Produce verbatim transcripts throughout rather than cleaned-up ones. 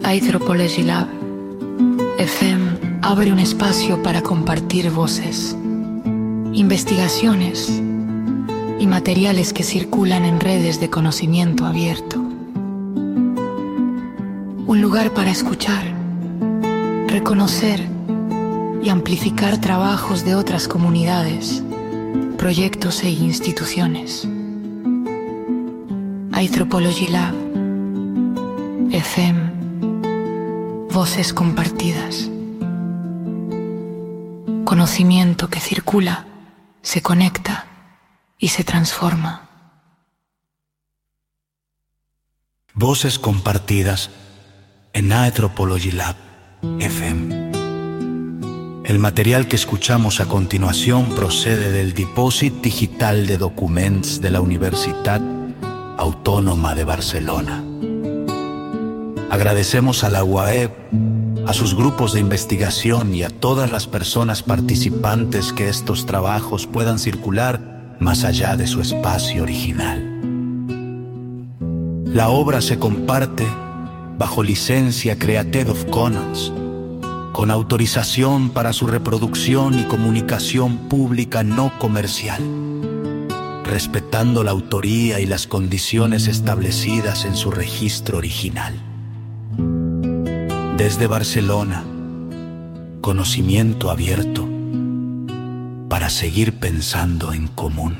Anthropology Lab F M abre un espacio para compartir voces, investigaciones y materiales que circulan en redes de conocimiento abierto. Un lugar para escuchar, reconocer y amplificar trabajos de otras comunidades, proyectos e instituciones. Anthropology Lab F M, voces compartidas. Conocimiento que circula, se conecta y se transforma. Voces compartidas en Anthropology Lab F M. El material que escuchamos a continuación procede del Dipòsit Digital de Documents de la Universitat Autónoma de Barcelona. Agradecemos a la U A E P, a sus grupos de investigación y a todas las personas participantes que estos trabajos puedan circular más allá de su espacio original. La obra se comparte bajo licencia Creative Commons, con autorización para su reproducción y comunicación pública no comercial, respetando la autoría y las condiciones establecidas en su registro original. Desde Barcelona, conocimiento abierto para seguir pensando en común.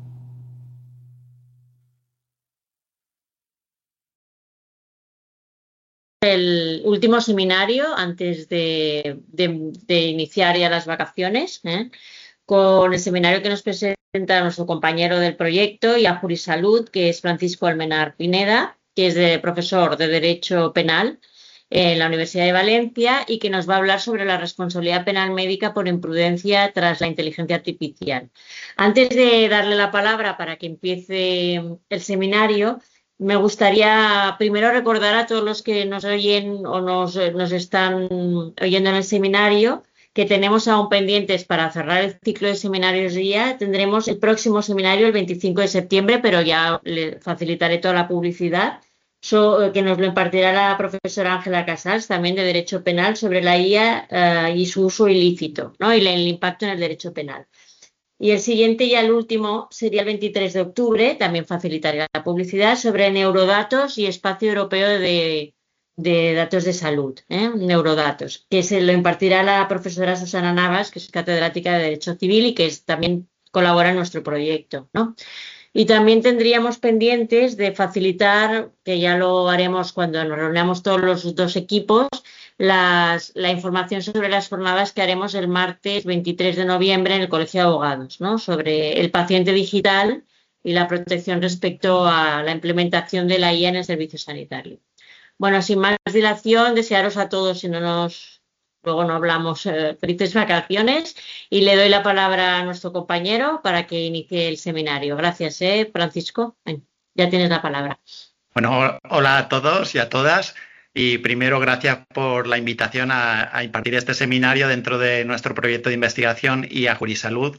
El último seminario antes de, de, de iniciar ya las vacaciones, ¿eh? Con el seminario que nos presenta nuestro compañero del proyecto y a Jurisalud, que es Francisco Almenar Pineda, que es de profesor de Derecho Penal en la Universidad de Valencia y que nos va a hablar sobre la responsabilidad penal médica por imprudencia tras la inteligencia artificial. Antes de darle la palabra para que empiece el seminario, me gustaría primero recordar a todos los que nos oyen o nos, nos están oyendo en el seminario que tenemos aún pendientes para cerrar el ciclo de seminarios ya. Tendremos el próximo seminario el veinticinco de septiembre, pero ya le facilitaré toda la publicidad, so, que nos lo impartirá la profesora Ángela Casals, también de Derecho Penal, sobre la I A uh, y su uso ilícito, ¿no? Y el impacto en el derecho penal. Y el siguiente y el último sería el veintitrés de octubre, también facilitaré la publicidad, sobre neurodatos y espacio europeo de, de datos de salud, ¿eh? Neurodatos, que se lo impartirá la profesora Susana Navas, que es catedrática de Derecho Civil y que es, también colabora en nuestro proyecto, ¿no? Y también tendríamos pendientes de facilitar, que ya lo haremos cuando nos reunamos todos los dos equipos, Las, la información sobre las jornadas que haremos el martes veintitrés de noviembre en el Colegio de Abogados, ¿no? Sobre el paciente digital y la protección respecto a la implementación de la I A en el servicio sanitario. Bueno, sin más dilación, desearos a todos, si no nos, luego no hablamos, eh, felices vacaciones, y le doy la palabra a nuestro compañero para que inicie el seminario. Gracias, ¿eh, Francisco? Ven, ya tienes la palabra. Bueno, hola a todos y a todas. Y primero, gracias por la invitación a, a impartir este seminario dentro de nuestro proyecto de investigación y a Jurisalud.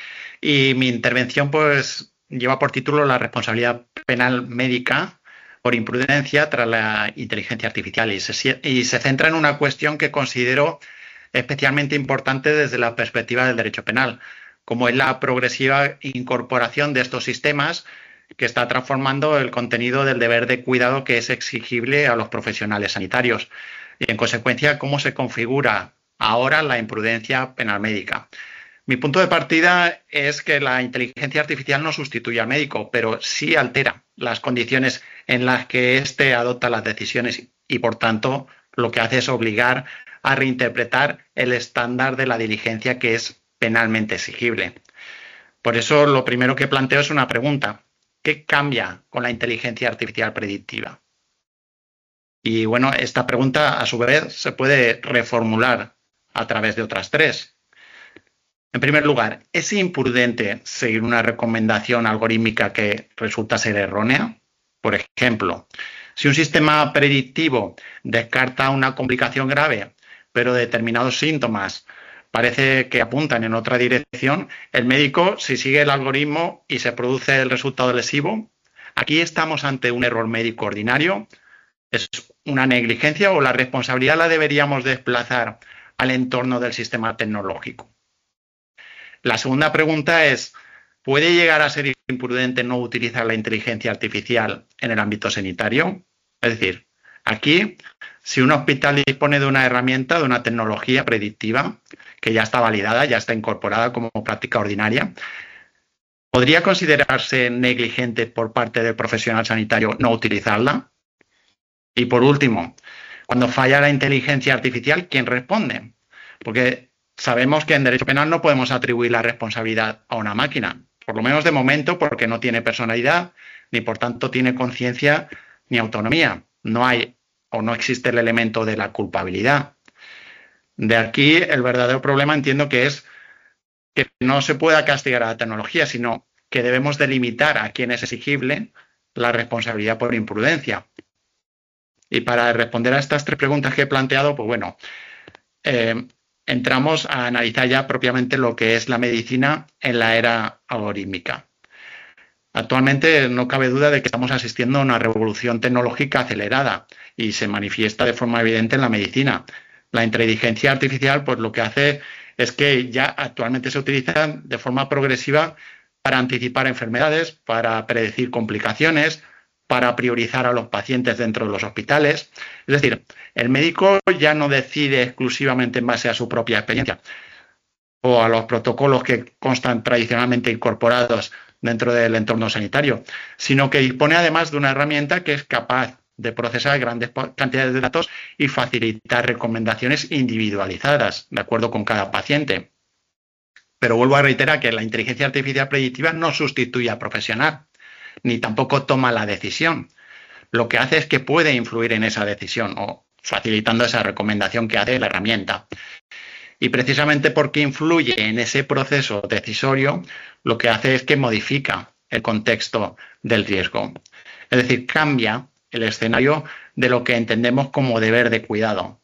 Y mi intervención pues lleva por título la responsabilidad penal médica por imprudencia tras la inteligencia artificial y se, y se centra en una cuestión que considero especialmente importante desde la perspectiva del derecho penal, como es la progresiva incorporación de estos sistemas que está transformando el contenido del deber de cuidado que es exigible a los profesionales sanitarios y, en consecuencia, cómo se configura ahora la imprudencia penal médica. Mi punto de partida es que la inteligencia artificial no sustituye al médico, pero sí altera las condiciones en las que éste adopta las decisiones y, por tanto, lo que hace es obligar a reinterpretar el estándar de la diligencia que es penalmente exigible. Por eso, lo primero que planteo es una pregunta. ¿Qué cambia con la inteligencia artificial predictiva? Y bueno, esta pregunta a su vez se puede reformular a través de otras tres. En primer lugar, ¿es imprudente seguir una recomendación algorítmica que resulta ser errónea? Por ejemplo, si un sistema predictivo descarta una complicación grave, pero determinados síntomas parece que apuntan en otra dirección, el médico, si sigue el algoritmo y se produce el resultado lesivo, aquí estamos ante un error médico ordinario ¿Es una negligencia o la responsabilidad la deberíamos desplazar al entorno del sistema tecnológico? La segunda pregunta es, ¿puede llegar a ser imprudente no utilizar la inteligencia artificial en el ámbito sanitario? Es decir, aquí, si un hospital dispone de una herramienta, de una tecnología predictiva, que ya está validada, ya está incorporada como práctica ordinaria, ¿podría considerarse negligente por parte del profesional sanitario no utilizarla? Y por último, cuando falla la inteligencia artificial, ¿quién responde? Porque sabemos que en derecho penal no podemos atribuir la responsabilidad a una máquina, por lo menos de momento, porque no tiene personalidad, ni por tanto tiene conciencia ni autonomía. No hay o no existe el elemento de la culpabilidad. De aquí el verdadero problema entiendo que es que no se pueda castigar a la tecnología, sino que debemos delimitar a quién es exigible la responsabilidad por imprudencia. Y para responder a estas tres preguntas que he planteado, pues bueno, eh, entramos a analizar ya propiamente lo que es la medicina en la era algorítmica. Actualmente no cabe duda de que estamos asistiendo a una revolución tecnológica acelerada y se manifiesta de forma evidente en la medicina. La inteligencia artificial, pues lo que hace es que ya actualmente se utiliza de forma progresiva para anticipar enfermedades, para predecir complicaciones, para priorizar a los pacientes dentro de los hospitales. Es decir, el médico ya no decide exclusivamente en base a su propia experiencia o a los protocolos que constan tradicionalmente incorporados dentro del entorno sanitario, sino que dispone además de una herramienta que es capaz de procesar grandes cantidades de datos y facilitar recomendaciones individualizadas de acuerdo con cada paciente. Pero vuelvo a reiterar que la inteligencia artificial predictiva no sustituye al profesional, ni tampoco toma la decisión. Lo que hace es que puede influir en esa decisión o facilitando esa recomendación que hace la herramienta. Y precisamente porque influye en ese proceso decisorio, lo que hace es que modifica el contexto del riesgo. Es decir, cambia el escenario de lo que entendemos como deber de cuidado.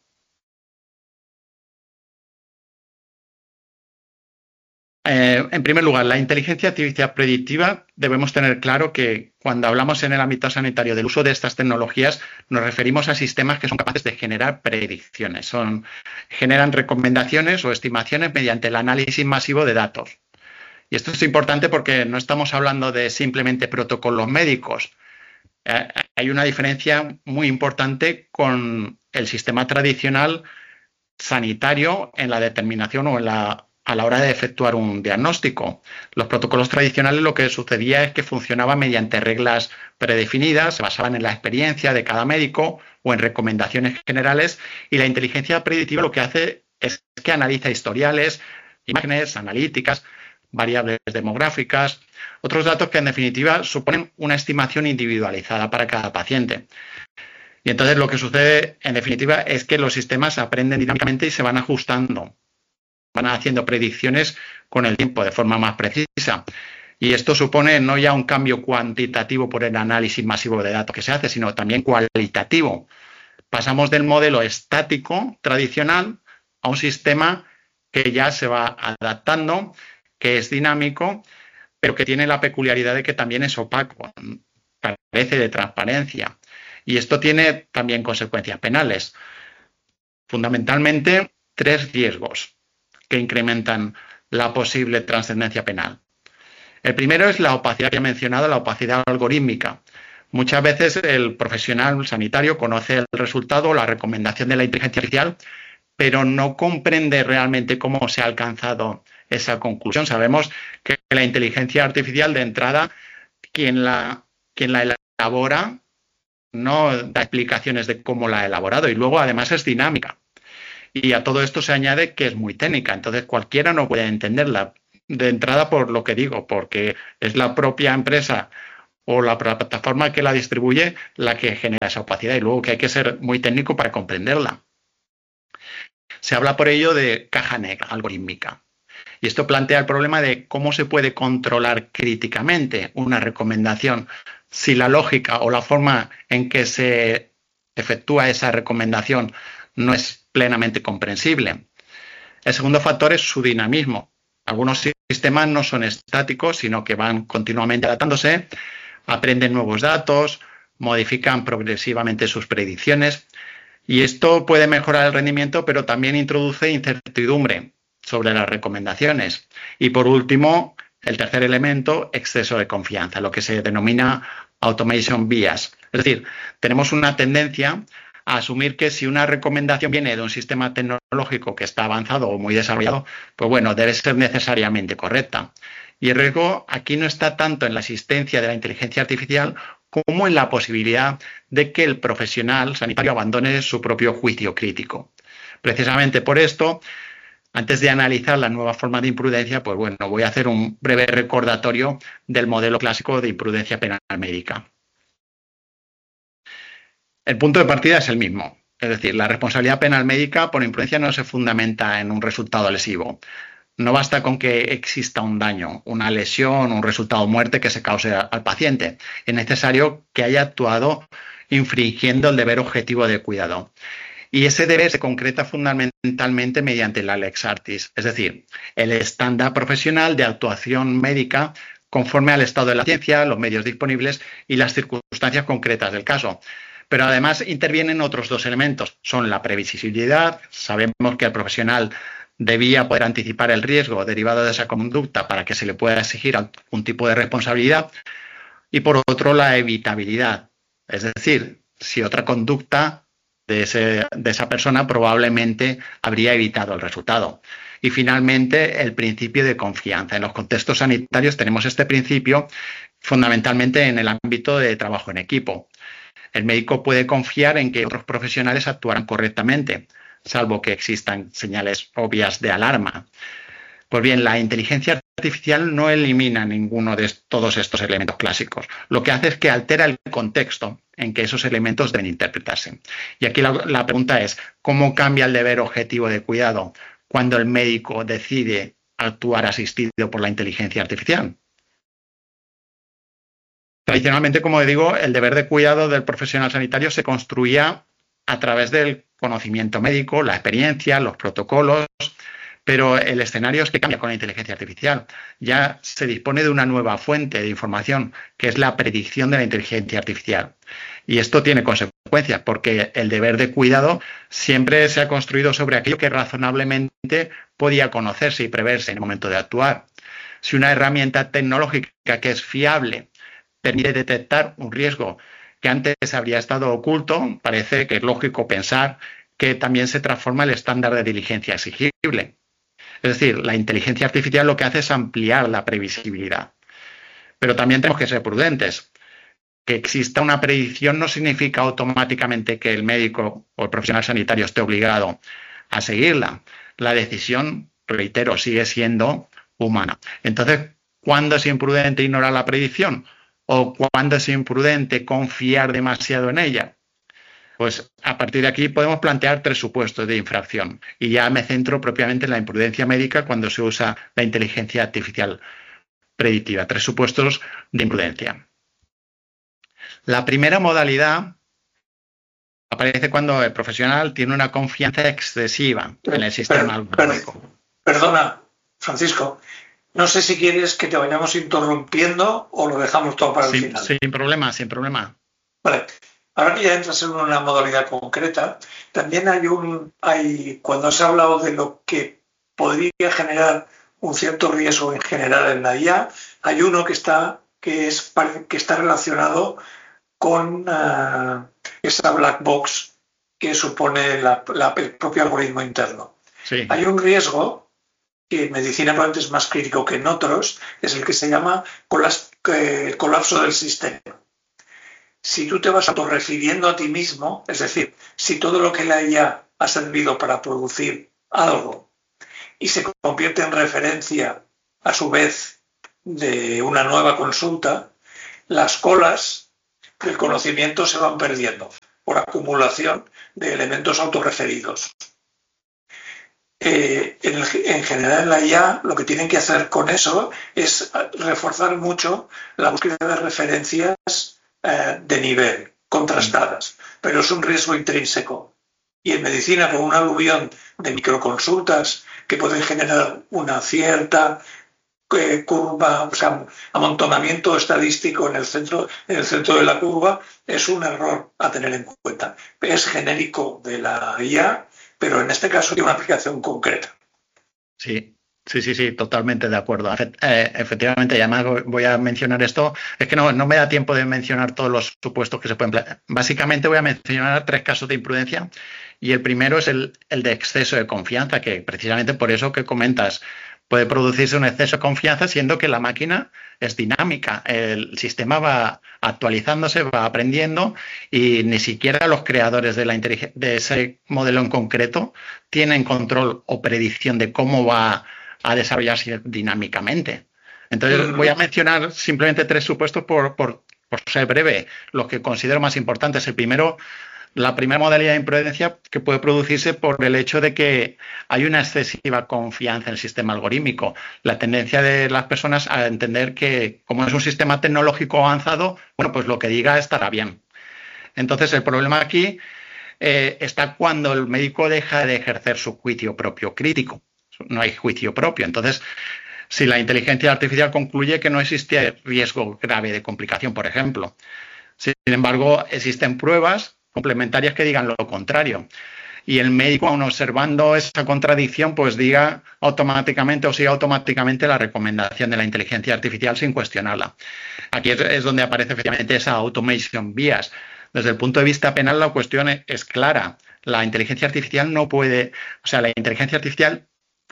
Eh, en primer lugar, la inteligencia artificial predictiva, debemos tener claro que cuando hablamos en el ámbito sanitario del uso de estas tecnologías, nos referimos a sistemas que son capaces de generar predicciones, son, generan recomendaciones o estimaciones mediante el análisis masivo de datos. Y esto es importante porque no estamos hablando de simplemente protocolos médicos. Eh, hay una diferencia muy importante con el sistema tradicional sanitario en la determinación o en la a la hora de efectuar un diagnóstico. Los protocolos tradicionales lo que sucedía es que funcionaban mediante reglas predefinidas, se basaban en la experiencia de cada médico o en recomendaciones generales, y la inteligencia predictiva lo que hace es que analiza historiales, imágenes, analíticas, variables demográficas, otros datos que en definitiva suponen una estimación individualizada para cada paciente. Y entonces lo que sucede en definitiva es que los sistemas aprenden dinámicamente y se van ajustando, van haciendo predicciones con el tiempo de forma más precisa. Y esto supone no ya un cambio cuantitativo por el análisis masivo de datos que se hace, sino también cualitativo. Pasamos del modelo estático tradicional a un sistema que ya se va adaptando, que es dinámico, pero que tiene la peculiaridad de que también es opaco, carece de transparencia. Y esto tiene también consecuencias penales. Fundamentalmente, tres riesgos que incrementan la posible trascendencia penal. El primero es la opacidad que he mencionado, la opacidad algorítmica. Muchas veces el profesional sanitario conoce el resultado o la recomendación de la inteligencia artificial, pero no comprende realmente cómo se ha alcanzado esa conclusión. Sabemos que la inteligencia artificial de entrada, quien la, quien la elabora, no da explicaciones de cómo la ha elaborado y luego además es dinámica. Y a todo esto se añade que es muy técnica, entonces cualquiera no puede entenderla de entrada por lo que digo, porque es la propia empresa o la plataforma que la distribuye la que genera esa opacidad y luego que hay que ser muy técnico para comprenderla. Se habla por ello de caja negra algorítmica y esto plantea el problema de cómo se puede controlar críticamente una recomendación si la lógica o la forma en que se efectúa esa recomendación no es plenamente comprensible. El segundo factor es su dinamismo. Algunos sistemas no son estáticos, sino que van continuamente adaptándose, aprenden nuevos datos, modifican progresivamente sus predicciones y esto puede mejorar el rendimiento, pero también introduce incertidumbre sobre las recomendaciones. Y por último, el tercer elemento, exceso de confianza, lo que se denomina automation bias. Es decir, tenemos una tendencia a asumir que si una recomendación viene de un sistema tecnológico que está avanzado o muy desarrollado, pues bueno, debe ser necesariamente correcta. Y el riesgo aquí no está tanto en la existencia de la inteligencia artificial como en la posibilidad de que el profesional sanitario abandone su propio juicio crítico. Precisamente por esto, antes de analizar la nueva forma de imprudencia, pues bueno, voy a hacer un breve recordatorio del modelo clásico de imprudencia penal médica. El punto de partida es el mismo, es decir, la responsabilidad penal médica por imprudencia no se fundamenta en un resultado lesivo. No basta con que exista un daño, una lesión, un resultado de muerte que se cause al paciente. Es necesario que haya actuado infringiendo el deber objetivo de cuidado. Y ese deber se concreta fundamentalmente mediante la lex artis, es decir, el estándar profesional de actuación médica conforme al estado de la ciencia, los medios disponibles y las circunstancias concretas del caso. Pero además intervienen otros dos elementos. Son la previsibilidad. Sabemos que el profesional debía poder anticipar el riesgo derivado de esa conducta para que se le pueda exigir algún tipo de responsabilidad. Y por otro, la evitabilidad. Es decir, si otra conducta de, ese, de esa persona probablemente habría evitado el resultado. Y finalmente, el principio de confianza. En los contextos sanitarios tenemos este principio fundamentalmente en el ámbito de trabajo en equipo. El médico puede confiar en que otros profesionales actuarán correctamente, salvo que existan señales obvias de alarma. Pues bien, la inteligencia artificial no elimina ninguno de todos estos elementos clásicos. Lo que hace es que altera el contexto en que esos elementos deben interpretarse. Y aquí la, la pregunta es, ¿cómo cambia el deber objetivo de cuidado cuando el médico decide actuar asistido por la inteligencia artificial? Tradicionalmente, como digo, el deber de cuidado del profesional sanitario se construía a través del conocimiento médico, la experiencia, los protocolos, pero el escenario es que cambia con la inteligencia artificial. Ya se dispone de una nueva fuente de información, que es la predicción de la inteligencia artificial. Y esto tiene consecuencias, porque el deber de cuidado siempre se ha construido sobre aquello que razonablemente podía conocerse y preverse en el momento de actuar. Si una herramienta tecnológica que es fiable permite detectar un riesgo que antes habría estado oculto, parece que es lógico pensar que también se transforma el estándar de diligencia exigible. Es decir, la inteligencia artificial lo que hace es ampliar la previsibilidad. Pero también tenemos que ser prudentes. Que exista una predicción no significa automáticamente que el médico o el profesional sanitario esté obligado a seguirla. La decisión, reitero, sigue siendo humana. Entonces, ¿cuándo es imprudente ignorar la predicción? ¿O cuándo es imprudente confiar demasiado en ella? Pues a partir de aquí podemos plantear tres supuestos de infracción. Y ya me centro propiamente en la imprudencia médica cuando se usa la inteligencia artificial predictiva. Tres supuestos de imprudencia. La primera modalidad aparece cuando el profesional tiene una confianza excesiva en el sistema algorítmico. Perdona, Francisco. No sé si quieres que te vayamos interrumpiendo o lo dejamos todo para el sin, final. Sin problema, sin problema. Vale. Ahora que ya entras en una modalidad concreta, también hay un, hay, cuando has hablado de lo que podría generar un cierto riesgo en general en la I A, hay uno que está, que es, que está relacionado con uh, esa black box que supone la, la, el propio algoritmo interno. Sí. Hay un riesgo que en medicina probablemente es más crítico que en otros, es el que se llama colas, eh, colapso del sistema. Si tú te vas autorrefiriendo a ti mismo, es decir, si todo lo que la I A ha servido para producir algo y se convierte en referencia a su vez de una nueva consulta, las colas del conocimiento se van perdiendo por acumulación de elementos autorreferidos. Eh, en, el, en general en la I A lo que tienen que hacer con eso es reforzar mucho la búsqueda de referencias eh, de nivel, contrastadas, pero es un riesgo intrínseco. Y en medicina, con un aluvión de microconsultas que pueden generar una cierta eh, curva, o sea, amontonamiento estadístico en el centro, en el centro de la curva, es un error a tener en cuenta. Es genérico de la I A, pero en este caso tiene una aplicación concreta. Sí. Sí, sí, sí, totalmente de acuerdo. Eh, efectivamente, y además voy a mencionar esto, es que no, no me da tiempo de mencionar todos los supuestos que se pueden plantear. Básicamente voy a mencionar tres casos de imprudencia y el primero es el, el de exceso de confianza, que precisamente por eso que comentas, puede producirse un exceso de confianza siendo que la máquina es dinámica, el sistema va actualizándose, va aprendiendo y ni siquiera los creadores de, la de ese modelo en concreto tienen control o predicción de cómo va a desarrollarse dinámicamente. Entonces voy a mencionar simplemente tres supuestos por, por, por ser breve, los que considero más importantes. El primero, la primera modalidad de imprudencia que puede producirse por el hecho de que hay una excesiva confianza en el sistema algorítmico. La tendencia de las personas a entender que como es un sistema tecnológico avanzado, bueno, pues lo que diga estará bien. Entonces el problema aquí eh, está cuando el médico deja de ejercer su juicio propio crítico. No hay juicio propio. Entonces, si la inteligencia artificial concluye que no existe riesgo grave de complicación, por ejemplo. Sin embargo, existen pruebas complementarias que digan lo contrario. Y el médico, aun observando esa contradicción, pues diga automáticamente o siga automáticamente la recomendación de la inteligencia artificial sin cuestionarla. Aquí es, es donde aparece efectivamente esa automation bias. Desde el punto de vista penal, la cuestión es clara. La inteligencia artificial no puede, o sea, la inteligencia artificial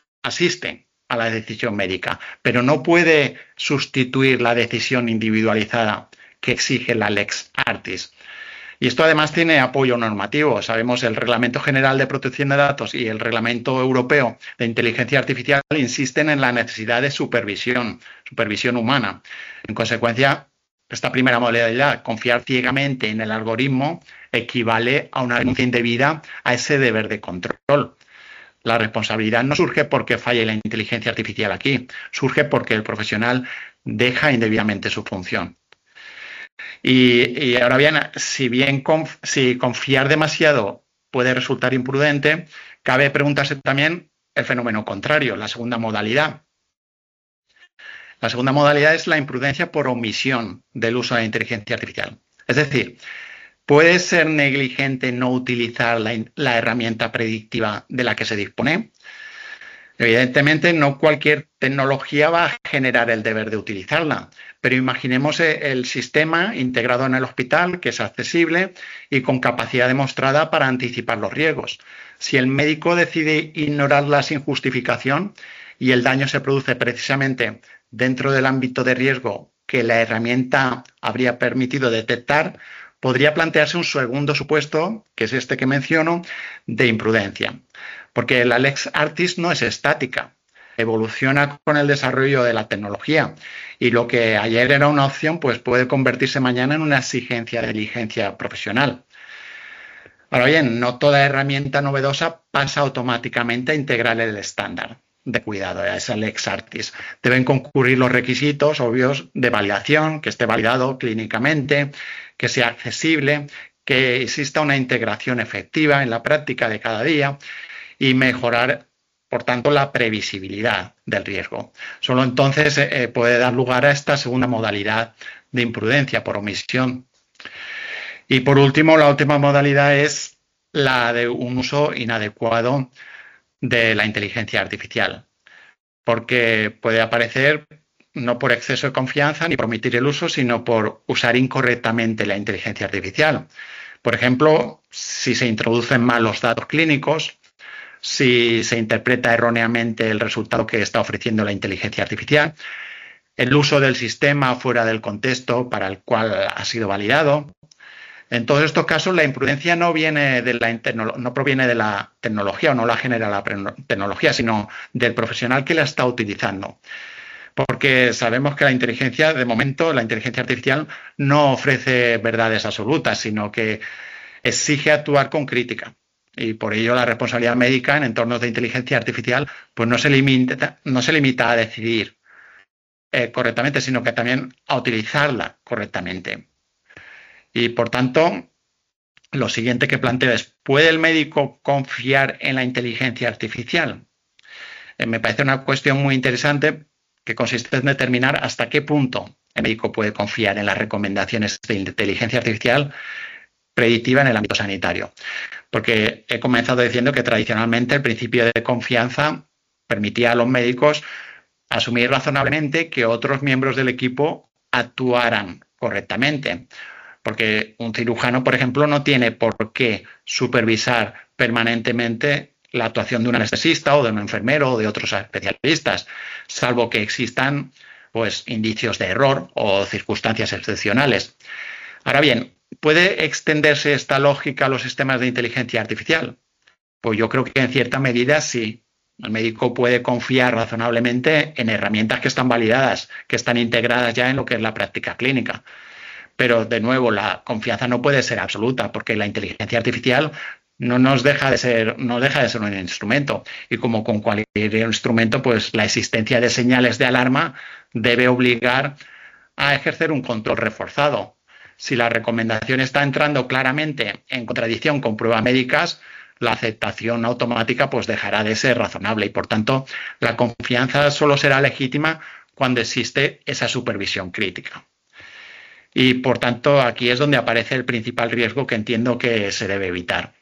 asiste a la decisión médica, pero no puede sustituir la decisión individualizada que exige la lex artis. Y esto además tiene apoyo normativo. Sabemos el Reglamento General de Protección de Datos y el Reglamento Europeo de Inteligencia Artificial insisten en la necesidad de supervisión, supervisión humana. En consecuencia, esta primera modalidad, confiar ciegamente en el algoritmo, equivale a una renuncia indebida a ese deber de control. La responsabilidad no surge porque falle la inteligencia artificial aquí, surge porque el profesional deja indebidamente su función. Y, y ahora bien, si bien conf, si confiar demasiado puede resultar imprudente, cabe preguntarse también el fenómeno contrario, la segunda modalidad. La segunda modalidad es la imprudencia por omisión del uso de la inteligencia artificial. Es decir, ¿puede ser negligente no utilizar la, la herramienta predictiva de la que se dispone? Evidentemente, no cualquier tecnología va a generar el deber de utilizarla, pero imaginemos el sistema integrado en el hospital, que es accesible y con capacidad demostrada para anticipar los riesgos. Si el médico decide ignorarla sin justificación y el daño se produce precisamente dentro del ámbito de riesgo que la herramienta habría permitido detectar, podría plantearse un segundo supuesto, que es este que menciono, de imprudencia. Porque la lex artis no es estática, evoluciona con el desarrollo de la tecnología y lo que ayer era una opción pues puede convertirse mañana en una exigencia de diligencia profesional. Ahora bien, no toda herramienta novedosa pasa automáticamente a integrar el estándar de cuidado, a esa lex artis. Deben concurrir los requisitos obvios de validación, que esté validado clínicamente, que sea accesible, que exista una integración efectiva en la práctica de cada día y mejorar, por tanto, la previsibilidad del riesgo. Solo entonces eh, puede dar lugar a esta segunda modalidad de imprudencia por omisión. Y por último, la última modalidad es la de un uso inadecuado de la inteligencia artificial, porque puede aparecer no por exceso de confianza ni por omitir el uso, sino por usar incorrectamente la inteligencia artificial. Por ejemplo, si se introducen mal los datos clínicos, si se interpreta erróneamente el resultado que está ofreciendo la inteligencia artificial, el uso del sistema fuera del contexto para el cual ha sido validado. En todos estos casos, la imprudencia no viene de la no proviene de la tecnología o no la genera la tecnología, sino del profesional que la está utilizando. Porque sabemos que la inteligencia, de momento, la inteligencia artificial no ofrece verdades absolutas, sino que exige actuar con crítica. Y por ello la responsabilidad médica en entornos de inteligencia artificial pues no se limita, no se limita a decidir eh, correctamente, sino que también a utilizarla correctamente. Y por tanto, lo siguiente que planteo es, ¿puede el médico confiar en la inteligencia artificial? Eh, me parece una cuestión muy interesante que consiste en determinar hasta qué punto el médico puede confiar en las recomendaciones de inteligencia artificial predictiva en el ámbito sanitario. Porque he comenzado diciendo que tradicionalmente el principio de confianza permitía a los médicos asumir razonablemente que otros miembros del equipo actuaran correctamente. Porque un cirujano, por ejemplo, no tiene por qué supervisar permanentemente la actuación de un anestesista o de un enfermero o de otros especialistas, salvo que existan pues, indicios de error o circunstancias excepcionales. Ahora bien, ¿puede extenderse esta lógica a los sistemas de inteligencia artificial? Pues yo creo que en cierta medida sí. El médico puede confiar razonablemente en herramientas que están validadas, que están integradas ya en lo que es la práctica clínica. Pero, de nuevo, la confianza no puede ser absoluta, porque la inteligencia artificial no nos deja de ser, no deja de ser un instrumento. Y como con cualquier instrumento, pues la existencia de señales de alarma debe obligar a ejercer un control reforzado. Si la recomendación está entrando claramente en contradicción con pruebas médicas, la aceptación automática pues dejará de ser razonable y, por tanto, la confianza solo será legítima cuando existe esa supervisión crítica. Y, por tanto, aquí es donde aparece el principal riesgo que entiendo que se debe evitar,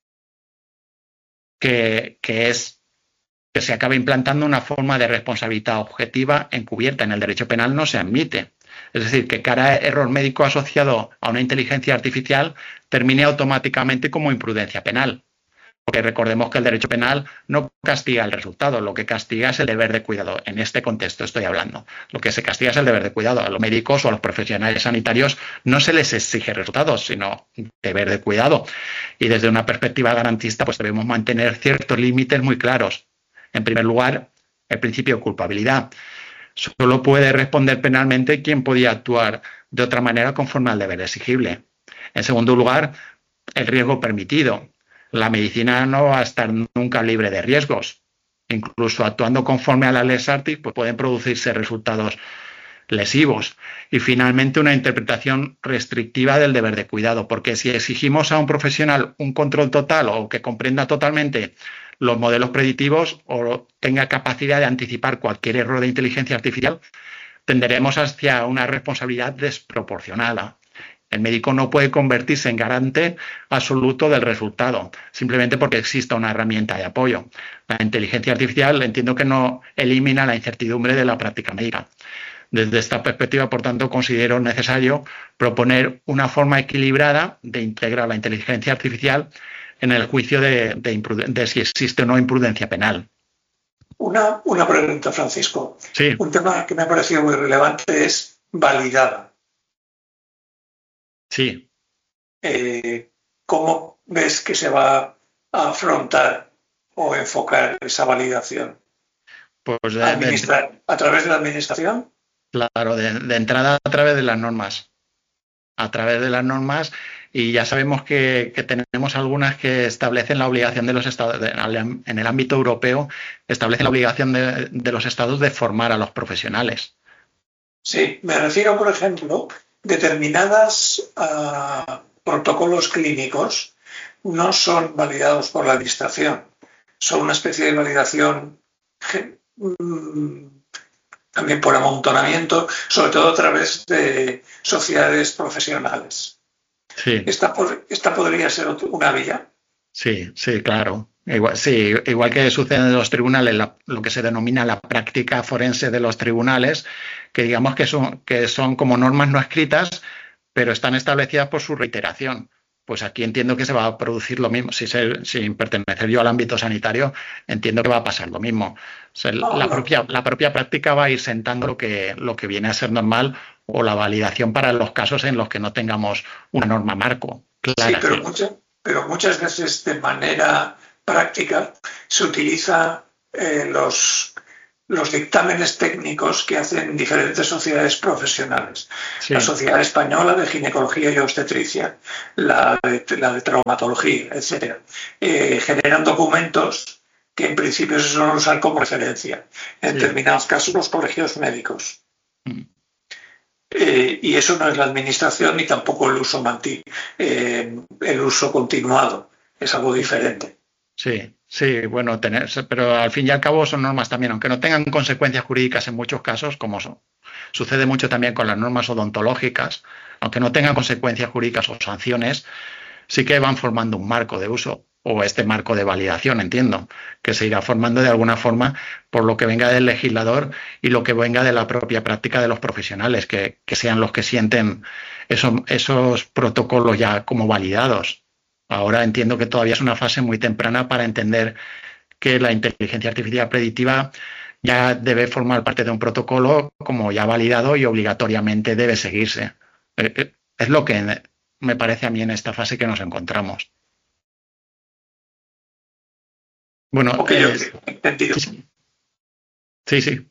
que, que es que se acabe implantando una forma de responsabilidad objetiva encubierta. En el derecho penal no se admite. Es decir, que cada error médico asociado a una inteligencia artificial termine automáticamente como imprudencia penal. Porque recordemos que el derecho penal no castiga el resultado, lo que castiga es el deber de cuidado. En este contexto estoy hablando. Lo que se castiga es el deber de cuidado. A los médicos o a los profesionales sanitarios no se les exige resultados, sino deber de cuidado. Y desde una perspectiva garantista, pues debemos mantener ciertos límites muy claros. En primer lugar, el principio de culpabilidad. Solo puede responder penalmente quien podía actuar de otra manera conforme al deber exigible. En segundo lugar, el riesgo permitido. La medicina no va a estar nunca libre de riesgos. Incluso actuando conforme a la Lex Artis, pues pueden producirse resultados lesivos. Y finalmente, una interpretación restrictiva del deber de cuidado, porque si exigimos a un profesional un control total o que comprenda totalmente los modelos predictivos o tenga capacidad de anticipar cualquier error de inteligencia artificial, tenderemos hacia una responsabilidad desproporcionada. El médico no puede convertirse en garante absoluto del resultado, simplemente porque exista una herramienta de apoyo. La inteligencia artificial entiendo que no elimina la incertidumbre de la práctica médica. Desde esta perspectiva, por tanto, considero necesario proponer una forma equilibrada de integrar la inteligencia artificial en el juicio de, de, de si existe o no imprudencia penal. Una, una pregunta, Francisco. Sí. Un tema que me ha parecido muy relevante es validada. Sí. Eh, ¿Cómo ves que se va a afrontar o enfocar esa validación? Pues de, ¿Administrar de, a través de la administración? Claro, de, de entrada a través de las normas. A través de las normas, y ya sabemos que, que tenemos algunas que establecen la obligación de los estados, de, en el ámbito europeo, establecen la obligación de, de los estados de formar a los profesionales. Sí, me refiero, por ejemplo, determinados uh, protocolos clínicos no son validados por la administración, son una especie de validación mmm, también por amontonamiento, sobre todo a través de sociedades profesionales. Sí. ¿Esta, esta podría ser una vía? Sí, sí, claro. Igual, sí, igual que sucede en los tribunales, la, lo que se denomina la práctica forense de los tribunales, que digamos que son, que son como normas no escritas, pero están establecidas por su reiteración. Pues aquí entiendo que se va a producir lo mismo. Si ser, sin pertenecer yo al ámbito sanitario, entiendo que va a pasar lo mismo. O sea, no, la, no. propia, la propia práctica va a ir sentando lo que, lo que viene a ser normal o la validación para los casos en los que no tengamos una norma marco clara. Sí, pero, mucha, pero muchas veces de manera práctica se utiliza eh, los, los dictámenes técnicos que hacen diferentes sociedades profesionales. Sí. La Sociedad Española de Ginecología y Obstetricia, la de, la de Traumatología, etcétera. Eh, generan documentos que en principio se suelen usar como referencia. En sí. determinados casos los colegios médicos. Mm. Eh, y eso no es la administración ni tampoco el uso manti, eh, el uso continuado. Es algo diferente. Sí, Sí, bueno, tener, pero al fin y al cabo son normas también, aunque no tengan consecuencias jurídicas en muchos casos, como son, sucede mucho también con las normas odontológicas, aunque no tengan consecuencias jurídicas o sanciones, sí que van formando un marco de uso o este marco de validación, entiendo, que se irá formando de alguna forma por lo que venga del legislador y lo que venga de la propia práctica de los profesionales, que, que sean los que sienten esos, esos protocolos ya como validados. Ahora entiendo que todavía es una fase muy temprana para entender que la inteligencia artificial predictiva ya debe formar parte de un protocolo como ya validado y obligatoriamente debe seguirse. Es lo que me parece a mí en esta fase que nos encontramos. Bueno, okay, eh, okay. Entendido. Sí, sí.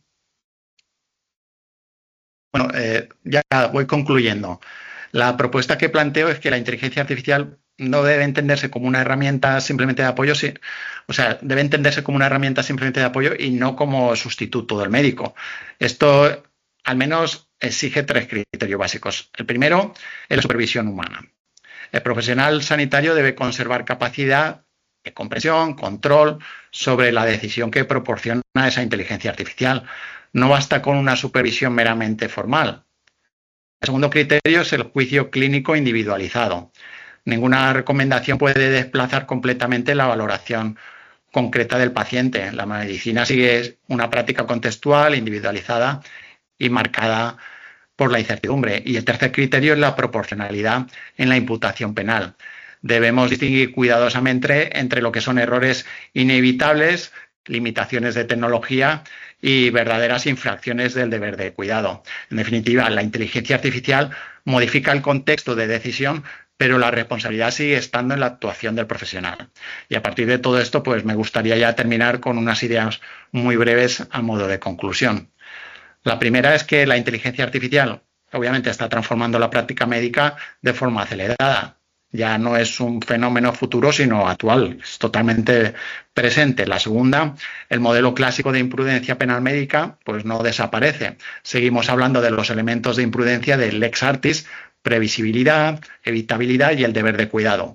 Bueno, eh, ya voy concluyendo. La propuesta que planteo es que la inteligencia artificial no debe entenderse como una herramienta simplemente de apoyo, sí, o sea, debe entenderse como una herramienta simplemente de apoyo y no como sustituto del médico. Esto al menos exige tres criterios básicos. El primero es la supervisión humana. El profesional sanitario debe conservar capacidad de comprensión, control sobre la decisión que proporciona esa inteligencia artificial. No basta con una supervisión meramente formal. El segundo criterio es el juicio clínico individualizado. Ninguna recomendación puede desplazar completamente la valoración concreta del paciente. La medicina sigue una práctica contextual, individualizada y marcada por la incertidumbre. Y el tercer criterio es la proporcionalidad en la imputación penal. Debemos distinguir cuidadosamente entre lo que son errores inevitables, limitaciones de tecnología y verdaderas infracciones del deber de cuidado. En definitiva, la inteligencia artificial modifica el contexto de decisión, pero la responsabilidad sigue estando en la actuación del profesional. Y a partir de todo esto, pues me gustaría ya terminar con unas ideas muy breves a modo de conclusión. La primera es que la inteligencia artificial obviamente está transformando la práctica médica de forma acelerada. Ya no es un fenómeno futuro, sino actual, es totalmente presente. La segunda, el modelo clásico de imprudencia penal médica, pues no desaparece. Seguimos hablando de los elementos de imprudencia del lex artis, previsibilidad, evitabilidad y el deber de cuidado.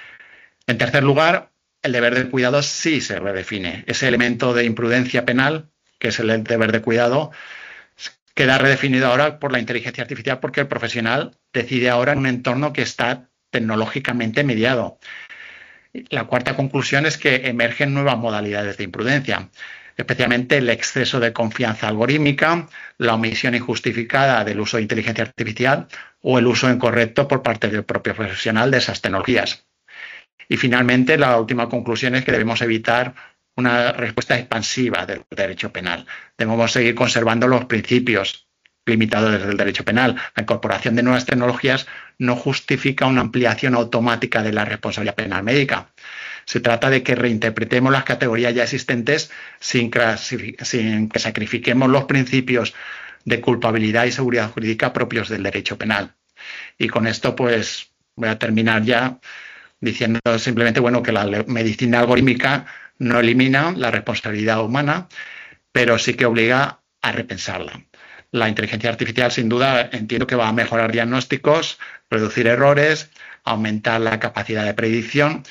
En tercer lugar, el deber de cuidado sí se redefine. Ese elemento de imprudencia penal, que es el deber de cuidado, queda redefinido ahora por la inteligencia artificial porque el profesional decide ahora en un entorno que está tecnológicamente mediado. La cuarta conclusión es que emergen nuevas modalidades de imprudencia, especialmente el exceso de confianza algorítmica, la omisión injustificada del uso de inteligencia artificial o el uso incorrecto por parte del propio profesional de esas tecnologías. Y finalmente, la última conclusión es que debemos evitar una respuesta expansiva del derecho penal. Debemos seguir conservando los principios limitados desde el derecho penal. La incorporación de nuevas tecnologías no justifica una ampliación automática de la responsabilidad penal médica. Se trata de que reinterpretemos las categorías ya existentes sin, sin que sacrifiquemos los principios de culpabilidad y seguridad jurídica propios del derecho penal. Y con esto pues voy a terminar ya diciendo simplemente bueno, que la medicina algorítmica no elimina la responsabilidad humana, pero sí que obliga a repensarla. La inteligencia artificial, sin duda, entiendo que va a mejorar diagnósticos, reducir errores, aumentar la capacidad de predicción,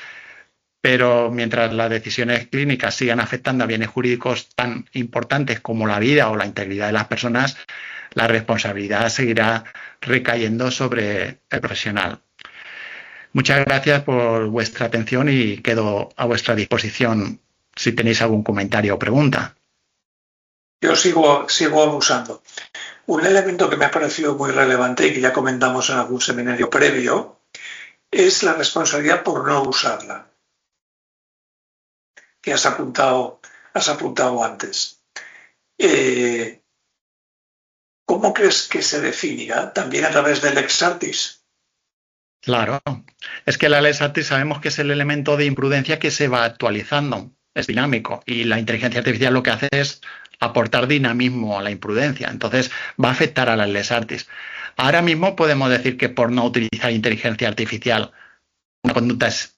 pero mientras las decisiones clínicas sigan afectando a bienes jurídicos tan importantes como la vida o la integridad de las personas, la responsabilidad seguirá recayendo sobre el profesional. Muchas gracias por vuestra atención y quedo a vuestra disposición si tenéis algún comentario o pregunta. Yo sigo, sigo abusando. Un elemento que me ha parecido muy relevante y que ya comentamos en algún seminario previo es la responsabilidad por no usarla, que has apuntado, has apuntado antes. Eh, ¿Cómo crees que se definirá? ¿También a través del lex artis? Claro, es que la lex artis sabemos que es el elemento de imprudencia que se va actualizando, es dinámico y la inteligencia artificial lo que hace es aportar dinamismo a la imprudencia, entonces va a afectar a las lex artis. Ahora mismo podemos decir que por no utilizar inteligencia artificial una conducta es